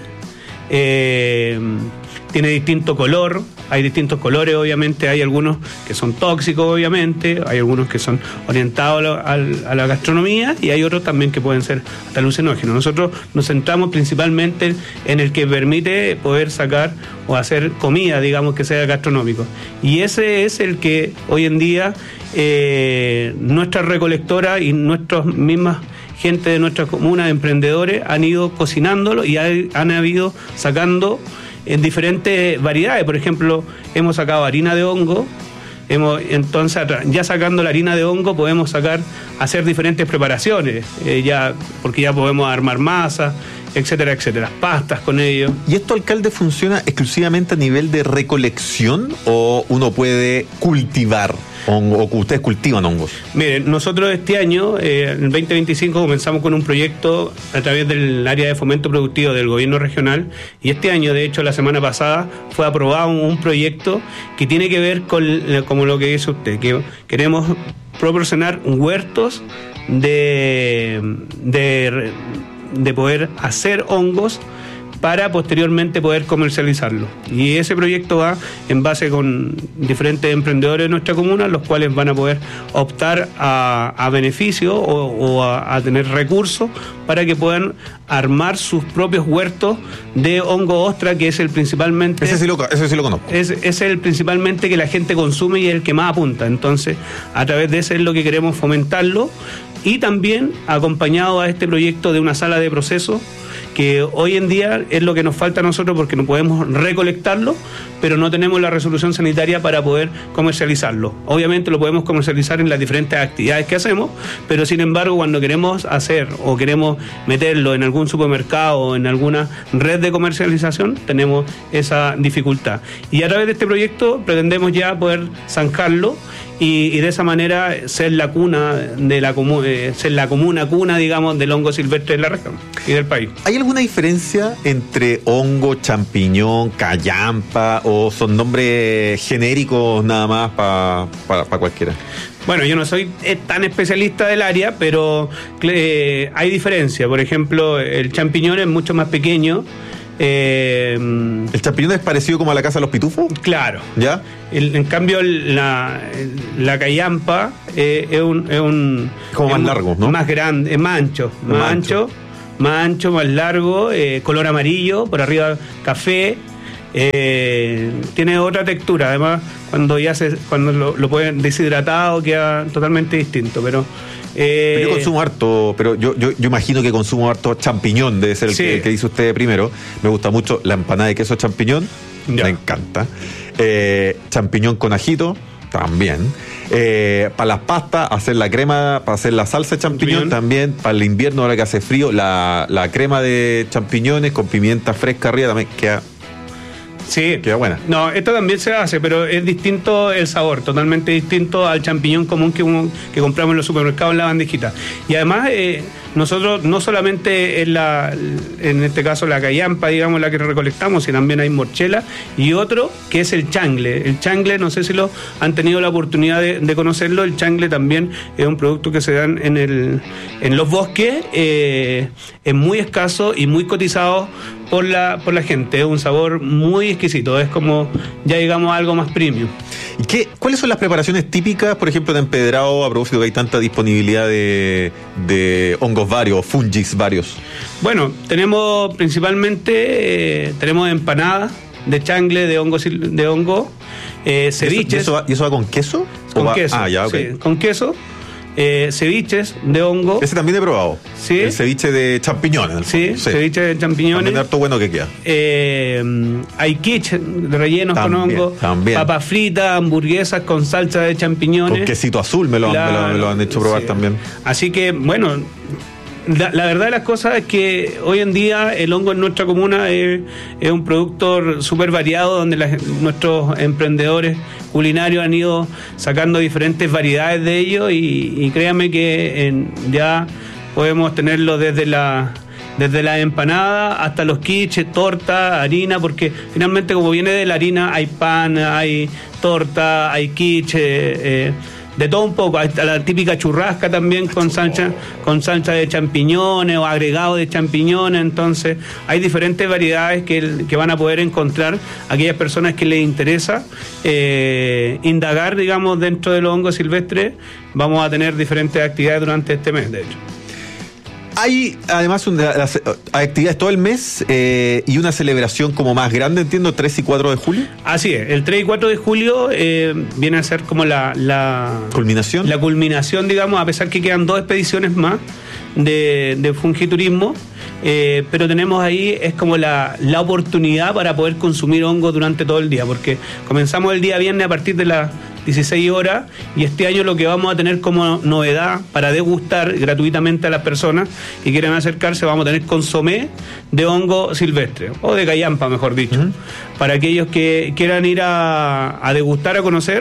tiene distinto color, hay distintos colores, obviamente. Hay algunos que son tóxicos, obviamente, hay algunos que son orientados a la gastronomía, y hay otros también que pueden ser hasta alucinógenos. Nosotros nos centramos principalmente en el que permite poder sacar o hacer comida, digamos, que sea gastronómico, y ese es el que hoy en día nuestra recolectora y nuestras mismas gente de nuestra comuna, de emprendedores, han ido cocinándolo y han habido sacando en diferentes variedades. Por ejemplo, hemos sacado harina de hongo. Entonces, ya sacando la harina de hongo, podemos hacer diferentes preparaciones, porque ya podemos armar masa, etcétera, etcétera, pastas con ello. ¿Y esto, alcalde, funciona exclusivamente a nivel de recolección o uno puede cultivar hongo, o ustedes cultivan hongos? Miren, nosotros este año, en el 2025, comenzamos con un proyecto a través del área de fomento productivo del gobierno regional, y este año, de hecho, la semana pasada fue aprobado un proyecto que tiene que ver con, como lo que dice usted, que queremos proporcionar huertos de poder hacer hongos para posteriormente poder comercializarlo. Y ese proyecto va en base con diferentes emprendedores de nuestra comuna, los cuales van a poder optar a beneficio o a tener recursos para que puedan armar sus propios huertos de hongo ostra, que es el principalmente... Ese sí lo conozco. Es el principalmente que la gente consume y es el que más apunta. Entonces, a través de ese es lo que queremos fomentarlo, y también acompañado a este proyecto de una sala de proceso, que hoy en día es lo que nos falta a nosotros, porque no podemos recolectarlo, pero no tenemos la resolución sanitaria para poder comercializarlo. Obviamente lo podemos comercializar en las diferentes actividades que hacemos, pero sin embargo, cuando queremos hacer o queremos meterlo en algún supermercado o en alguna red de comercialización, tenemos esa dificultad. Y a través de este proyecto pretendemos ya poder zanjarlo y de esa manera ser la cuna ser la comuna cuna, digamos, del hongo silvestre de la región y del país. ¿Hay alguna diferencia entre hongo, champiñón, cayampa, o son nombres genéricos nada más para cualquiera? Bueno, yo no soy tan especialista del área, pero hay diferencia. Por ejemplo, el champiñón es mucho más pequeño. ¿El champiñón es parecido como a la casa de los pitufos? Claro. ¿Ya? En cambio, la cayampa es un como más largo, ¿no? Más grande, es más ancho. más ancho, más largo, color amarillo, por arriba café. Tiene otra textura, además cuando lo pueden deshidratado queda totalmente distinto, pero yo consumo harto, pero yo imagino que consumo harto champiñón, debe ser el que dice usted primero. Me gusta mucho la empanada de queso champiñón, me encanta. Champiñón con ajito, también. Para las pastas, hacer la crema, para hacer la salsa de champiñón también. Para el invierno, ahora que hace frío, la crema de champiñones con pimienta fresca arriba también queda. Sí, queda buena. No, esto también se hace, pero es distinto el sabor, totalmente distinto al champiñón común que compramos en los supermercados en la bandejita. Y además, nosotros no solamente en este caso la callampa, digamos, la que recolectamos, sino también hay morchela y otro que es el changle. El changle, no sé si lo han tenido la oportunidad de conocerlo. El changle también es un producto que se dan en los bosques, es muy escaso y muy cotizado por la gente. Es un sabor muy exquisito, es como ya digamos algo más premium. ¿Y cuáles son las preparaciones típicas, por ejemplo, de empedrado, a propósito que hay tanta disponibilidad de hongos varios, fungis varios? Bueno, tenemos principalmente tenemos empanadas de changle, de hongo, ceviches. ¿Y eso va con queso? Con queso, okay. Sí, con queso. Ceviches de hongo. Ese también he probado. Sí. El ceviche de champiñones. Sí, ceviche de champiñones. También harto bueno que queda. Hay quiche rellenos también, con hongo. También. Papas fritas, hamburguesas con salsa de champiñones. Con quesito azul me lo han hecho probar también. Así que, bueno, la verdad de las cosas es que hoy en día el hongo en nuestra comuna es un producto súper variado, donde nuestros emprendedores culinarios han ido sacando diferentes variedades de ellos y créanme que ya podemos tenerlo desde la empanada hasta los quiches, torta, harina, porque finalmente como viene de la harina hay pan, hay torta, hay quiche, de todo un poco, hasta la típica churrasca también con salsa de champiñones o agregado de champiñones. Entonces hay diferentes variedades que van a poder encontrar aquellas personas que les interesa indagar, digamos, dentro de los hongos silvestres. Vamos a tener diferentes actividades durante este mes, de hecho. Hay además actividades todo el mes y una celebración como más grande, entiendo, 3 y 4 de julio. Así es, el 3 y 4 de julio viene a ser como la culminación. La culminación, digamos, a pesar que quedan 2 expediciones más de fungiturismo, pero tenemos ahí, es como la oportunidad para poder consumir hongos durante todo el día, porque comenzamos el día viernes a partir de las 16 horas y este año lo que vamos a tener como novedad para degustar gratuitamente a las personas que quieran acercarse, vamos a tener consomé de hongo silvestre o de callampa, mejor dicho, para aquellos que quieran ir a degustar, a conocer.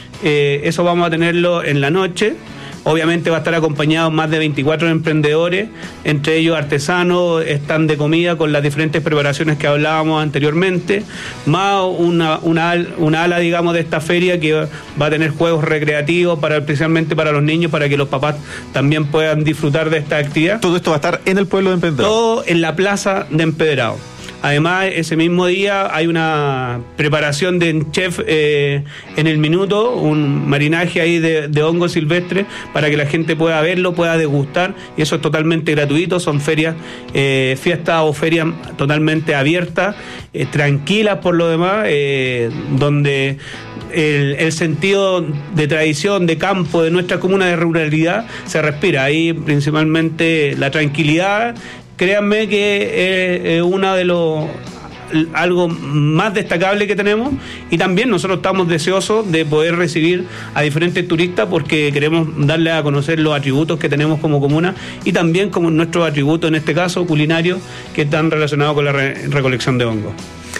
Eso vamos a tenerlo en la noche. Obviamente va a estar acompañado más de 24 emprendedores, entre ellos artesanos, stand de comida con las diferentes preparaciones que hablábamos anteriormente, más una ala, digamos, de esta feria que va a tener juegos recreativos especialmente para los niños, para que los papás también puedan disfrutar de esta actividad. Todo esto va a estar en el pueblo de Empedrado. Todo en la plaza de Empedrado. Además, ese mismo día hay una preparación de chef en el minuto, un marinaje ahí de hongo silvestre para que la gente pueda verlo, pueda degustar, y eso es totalmente gratuito. Son fiestas o ferias totalmente abiertas, tranquilas por lo demás, donde el sentido de tradición, de campo, de nuestra comuna, de ruralidad, se respira. Ahí principalmente la tranquilidad. Créanme que es una de algo más destacable que tenemos, y también nosotros estamos deseosos de poder recibir a diferentes turistas porque queremos darles a conocer los atributos que tenemos como comuna y también como nuestros atributos, en este caso culinarios, que están relacionados con la recolección de hongos.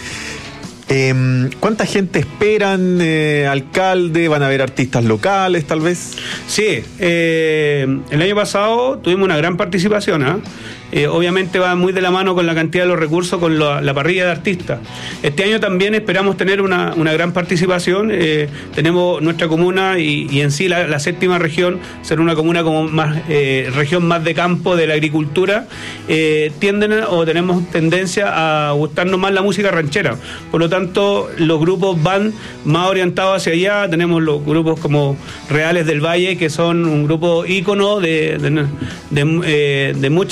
¿Cuánta gente esperan, alcalde? ¿Van a haber artistas locales, tal vez? Sí, el año pasado tuvimos una gran participación, obviamente va muy de la mano con la cantidad de los recursos, con la parrilla de artistas. Este año también esperamos tener una gran participación. Tenemos nuestra comuna y en sí la séptima región, ser una comuna como más región más de campo, de la agricultura, tenemos tendencia a gustarnos más la música ranchera. Por lo tanto, los grupos van más orientados hacia allá. Tenemos los grupos como Reales del Valle, que son un grupo ícono de muchas personas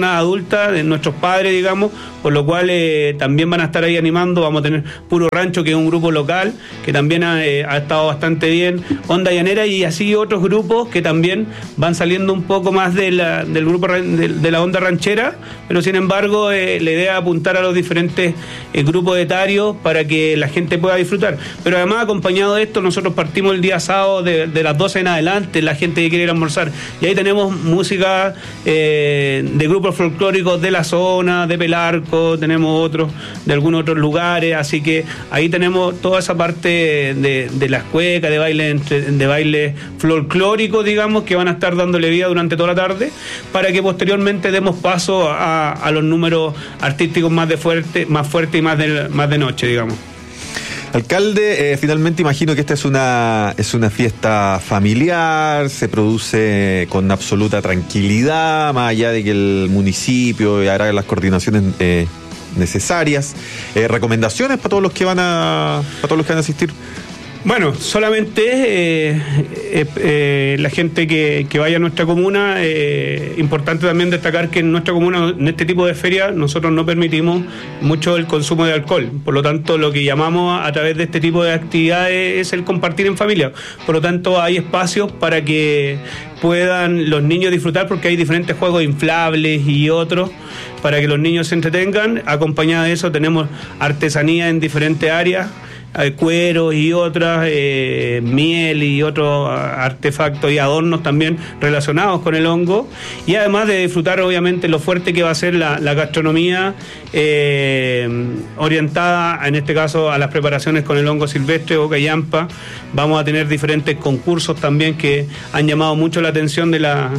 personas adultas, de nuestros padres, digamos, por lo cual también van a estar ahí animando. Vamos a tener Puro Rancho, que es un grupo local, que también ha estado bastante bien, Onda Llanera, y así otros grupos que también van saliendo un poco más del grupo de la onda ranchera, pero sin embargo la idea es apuntar a los diferentes grupos etarios para que la gente pueda disfrutar. Pero además, acompañado de esto, nosotros partimos el día sábado de las 12 en adelante, la gente que quiere ir a almorzar, y ahí tenemos música de grupos folclóricos de la zona, de Pelarco, tenemos otros de algunos otros lugares, así que ahí tenemos toda esa parte de las cuecas, de baile folclórico, digamos, que van a estar dándole vida durante toda la tarde, para que posteriormente demos paso a los números artísticos más fuerte y más de noche, digamos. Alcalde, finalmente imagino que esta es una fiesta familiar, se produce con absoluta tranquilidad, más allá de que el municipio hará las coordinaciones necesarias. ¿Recomendaciones para todos los que van a asistir? Bueno, solamente la gente que vaya a nuestra comuna, importante también destacar que en nuestra comuna, en este tipo de ferias, nosotros no permitimos mucho el consumo de alcohol. Por lo tanto, lo que llamamos a través de este tipo de actividades es el compartir en familia. Por lo tanto, hay espacios para que puedan los niños disfrutar, porque hay diferentes juegos inflables y otros para que los niños se entretengan. Acompañado de eso, tenemos artesanía en diferentes áreas, cueros y otras, miel y otros artefactos y adornos también relacionados con el hongo, y además de disfrutar obviamente lo fuerte que va a ser la gastronomía orientada en este caso a las preparaciones con el hongo silvestre o callampa. Vamos a tener diferentes concursos también que han llamado mucho la atención de las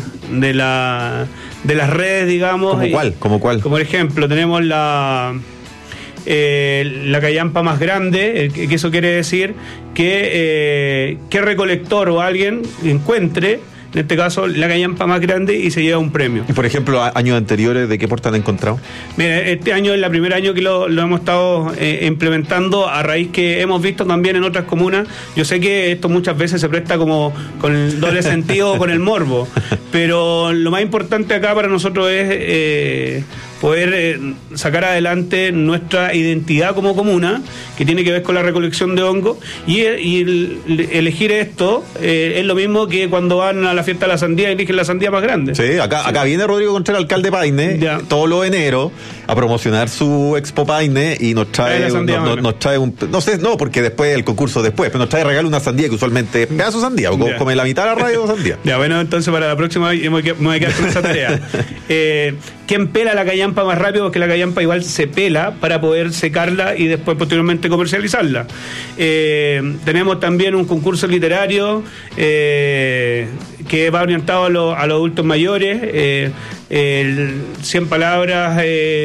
redes, digamos. ¿Cómo cuál? Como por ejemplo, tenemos la callampa más grande, que eso quiere decir que recolector o alguien encuentre, en este caso, la callampa más grande y se lleva un premio. Y por ejemplo, años anteriores, ¿de qué porta han encontrado? Mira, este año es el primer año que lo hemos estado implementando, a raíz que hemos visto también en otras comunas. Yo sé que esto muchas veces se presta como con el doble sentido o con el morbo, pero lo más importante acá para nosotros es poder sacar adelante nuestra identidad como comuna, que tiene que ver con la recolección de hongos, y elegir esto es lo mismo que cuando van a la fiesta de la sandía y eligen la sandía más grande. Sí, acá viene Rodrigo Contreras, alcalde Paine, todos los enero a promocionar su Expo Paine, y nos trae porque después el concurso pero nos trae regalo una sandía que usualmente es pedazo de sandía, o come la mitad de la radio sandía. Ya, bueno, entonces para la próxima me voy a quedar con esa tarea. ¿Quién pela la callampa más rápido? Porque la callampa igual se pela para poder secarla y después posteriormente comercializarla. Tenemos también un concurso literario que va orientado a los adultos mayores, 100 palabras,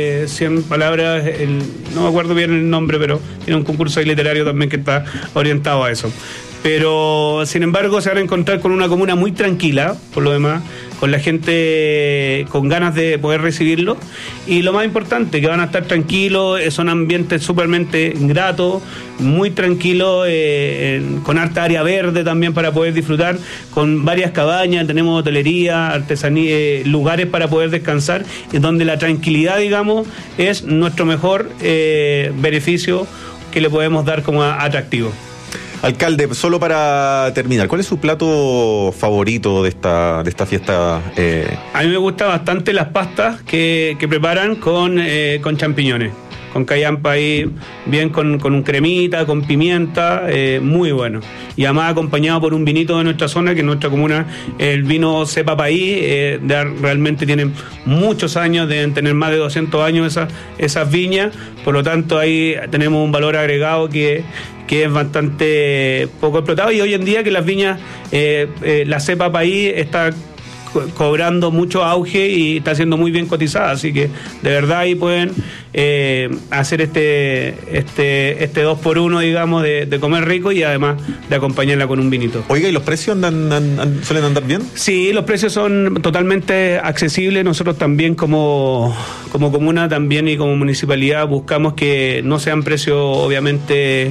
no me acuerdo bien el nombre, pero tiene un concurso literario también que está orientado a eso. Pero sin embargo se van a encontrar con una comuna muy tranquila, por lo demás, con la gente con ganas de poder recibirlo, y lo más importante, que van a estar tranquilos, son ambientes supermente gratos, muy tranquilos, con harta área verde también para poder disfrutar, con varias cabañas, tenemos hotelería, artesanía, lugares para poder descansar, y donde la tranquilidad, digamos, es nuestro mejor beneficio que le podemos dar como atractivo. Alcalde, solo para terminar, ¿cuál es su plato favorito de esta fiesta? A mí me gustan bastante las pastas que preparan con champiñones, con callampa ahí, bien con un cremita, con pimienta, muy bueno. Y además acompañado por un vinito de nuestra zona, que en nuestra comuna el vino Cepa País, realmente tienen muchos años, deben tener más de 200 años esas viñas, por lo tanto ahí tenemos un valor agregado que es bastante poco explotado, y hoy en día que las viñas, la Cepa País está cobrando mucho auge y está siendo muy bien cotizada, así que de verdad ahí pueden hacer este 2x1, digamos, de comer rico y además de acompañarla con un vinito. Oiga, ¿y los precios suelen andar bien? Sí, los precios son totalmente accesibles. Nosotros también como comuna también y como municipalidad buscamos que no sean precios obviamente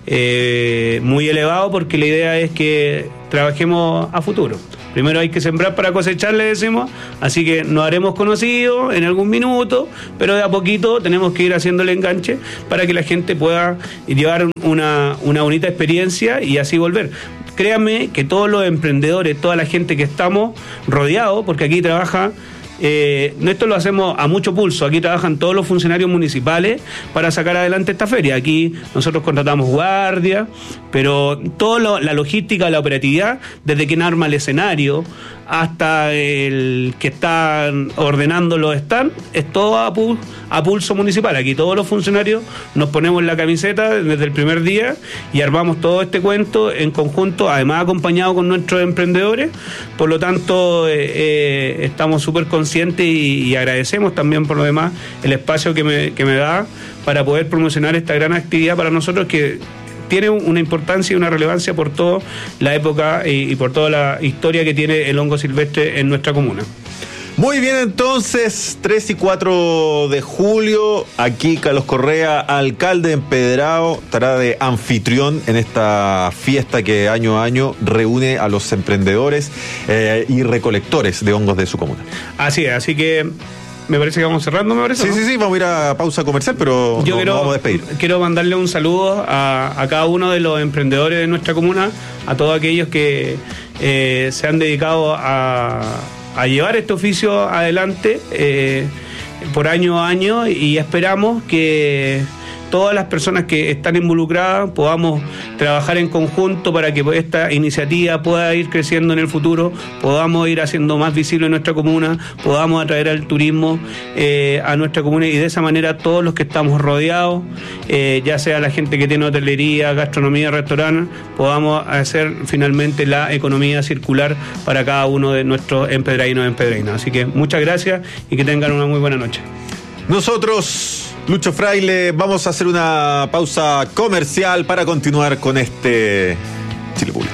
muy elevado, porque la idea es que trabajemos a futuro. Primero hay que sembrar para cosechar, le decimos, así que nos haremos conocidos en algún minuto, pero de a poquito tenemos que ir haciendo el enganche para que la gente pueda llevar una bonita experiencia y así volver. Créanme que todos los emprendedores, toda la gente que estamos rodeados, porque aquí trabaja... esto lo hacemos a mucho pulso. Aquí trabajan todos los funcionarios municipales para sacar adelante esta feria. Aquí nosotros contratamos guardias, pero toda la logística, la operatividad, desde quien arma el escenario hasta el que está ordenando los stands, es todo a pulso municipal. Aquí todos los funcionarios nos ponemos la camiseta desde el primer día y armamos todo este cuento en conjunto, además acompañado con nuestros emprendedores. Por lo tanto, estamos súper conscientes y agradecemos también por lo demás el espacio que me da para poder promocionar esta gran actividad para nosotros, que tiene una importancia y una relevancia por toda la época y por toda la historia que tiene el hongo silvestre en nuestra comuna. Muy bien, entonces, 3 y 4 de julio, aquí Carlos Correa, alcalde de Empedrado, estará de anfitrión en esta fiesta que año a año reúne a los emprendedores y recolectores de hongos de su comuna. Así es, así que... Me parece que vamos cerrando, ¿me parece? Sí, vamos a ir a pausa comercial, pero nos vamos a despedir. Quiero mandarle un saludo a cada uno de los emprendedores de nuestra comuna, a todos aquellos que se han dedicado a llevar este oficio adelante por año a año, y esperamos que todas las personas que están involucradas podamos trabajar en conjunto para que esta iniciativa pueda ir creciendo en el futuro, podamos ir haciendo más visible nuestra comuna, podamos atraer al turismo a nuestra comuna, y de esa manera todos los que estamos rodeados, ya sea la gente que tiene hotelería, gastronomía, restaurante, podamos hacer finalmente la economía circular para cada uno de nuestros empedraínos y empedraínas. Así que muchas gracias y que tengan una muy buena noche. Nosotros, Lucho Fraile, vamos a hacer una pausa comercial para continuar con este Chile Público.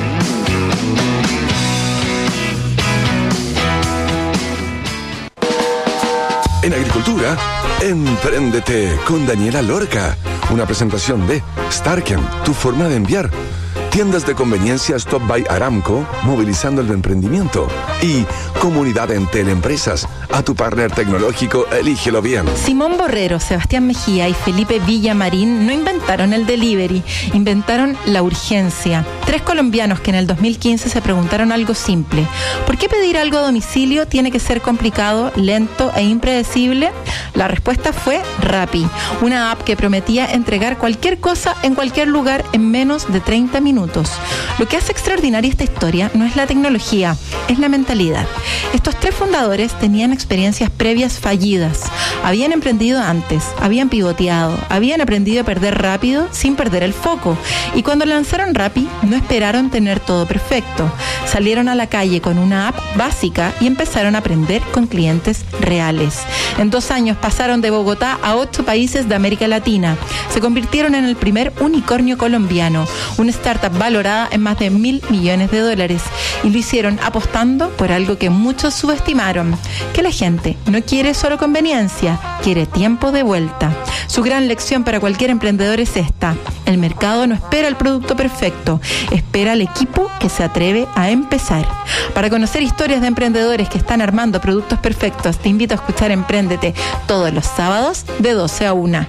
En agricultura, empréndete con Daniela Lorca. Una presentación de Starken, tu forma de enviar. Tiendas de conveniencia Stop by Aramco, movilizando el emprendimiento. Y Comunidad Entel Empresas, a tu partner tecnológico, elígelo bien. Simón Borrero, Sebastián Mejía y Felipe Villamarín no inventaron el delivery, inventaron la urgencia. 3 colombianos que en el 2015 se preguntaron algo simple: ¿por qué pedir algo a domicilio tiene que ser complicado, lento e impredecible? La respuesta fue Rappi, una app que prometía entregar cualquier cosa en cualquier lugar en menos de 30 minutos. Lo que hace extraordinaria esta historia no es la tecnología, es la mentalidad. Estos 3 fundadores tenían experiencias previas fallidas. Habían emprendido antes, habían pivoteado, habían aprendido a perder rápido sin perder el foco. Y cuando lanzaron Rappi, no esperaron tener todo perfecto. Salieron a la calle con una app básica y empezaron a aprender con clientes reales. En 2 años pasaron de Bogotá a 8 países de América Latina. Se convirtieron en el primer unicornio colombiano, una startup valorada en más de $1.000 millones. Y lo hicieron apostando por algo que muchos subestimaron: que la gente no quiere solo conveniencia, quiere tiempo de vuelta. Su gran lección para cualquier emprendedor es esta: el mercado no espera el producto perfecto, espera al equipo que se atreve a empezar. Para conocer historias de emprendedores que están armando productos perfectos, te invito a escuchar Empréndete todos los sábados de 12 a 1.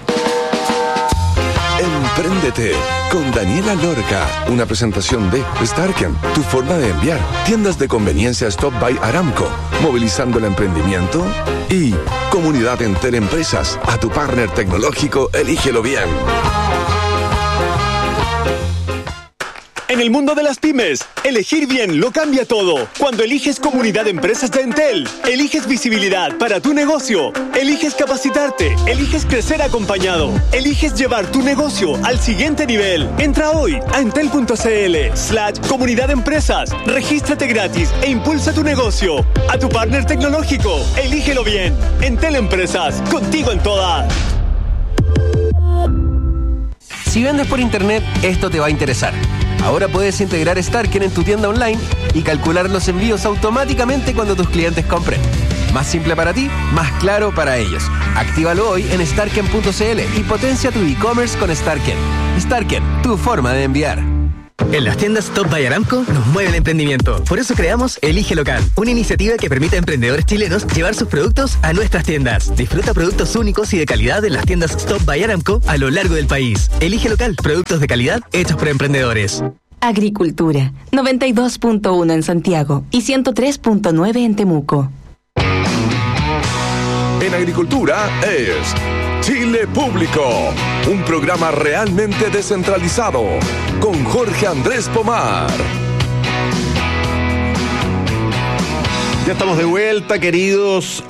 Empréndete con Daniela Lorca, una presentación de Starken, tu forma de enviar. Tiendas de conveniencia Stop by Aramco, movilizando el emprendimiento. Y Comunidad Entel Empresas, a tu partner tecnológico, elígelo bien. En el mundo de las pymes, elegir bien lo cambia todo. Cuando eliges Comunidad de Empresas de Entel, eliges visibilidad para tu negocio, eliges capacitarte, eliges crecer acompañado, eliges llevar tu negocio al siguiente nivel. Entra hoy a entel.cl/Comunidad de Empresas, regístrate gratis e impulsa tu negocio. A tu partner tecnológico, elígelo bien. Entel Empresas, contigo en todas. Si vendes por internet, esto te va a interesar. Ahora puedes integrar Starken en tu tienda online y calcular los envíos automáticamente cuando tus clientes compren. Más simple para ti, más claro para ellos. Actívalo hoy en starken.cl y potencia tu e-commerce con Starken. Starken, tu forma de enviar. En las tiendas Top by Aramco nos mueve el emprendimiento. Por eso creamos Elige Local, una iniciativa que permite a emprendedores chilenos llevar sus productos a nuestras tiendas. Disfruta productos únicos y de calidad en las tiendas Top by Aramco a lo largo del país. Elige Local, productos de calidad hechos por emprendedores. Agricultura, 92.1 en Santiago y 103.9 en Temuco. En Agricultura es Chile Público, un programa realmente descentralizado, con Jorge Andrés Pomar. Ya estamos de vuelta, queridos